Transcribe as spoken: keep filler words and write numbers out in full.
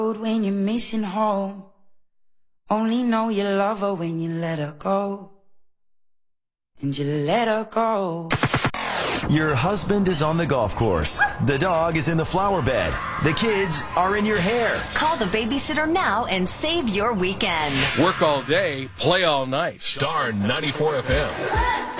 When you're missing home, only know you love her when you let her go, and you let her go. Your husband is on the golf course. The dog is in the flower bed. The kids are in your hair. Call the babysitter now and save your weekend. Work all day, play all night. Star ninety-four F M.